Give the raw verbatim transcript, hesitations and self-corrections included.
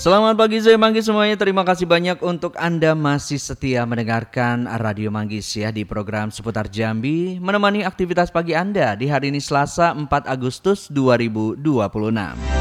Selamat pagi saya Manggis semuanya. Terima kasih banyak untuk Anda masih setia mendengarkan Radio Manggis ya di program Seputar Jambi, menemani aktivitas pagi Anda di hari ini Selasa empat Agustus dua ribu dua puluh enam.